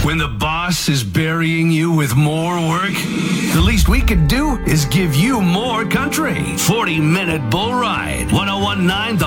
When the boss is burying you with more work, the least we could do is give you more country. 40-minute bull ride. 1019 The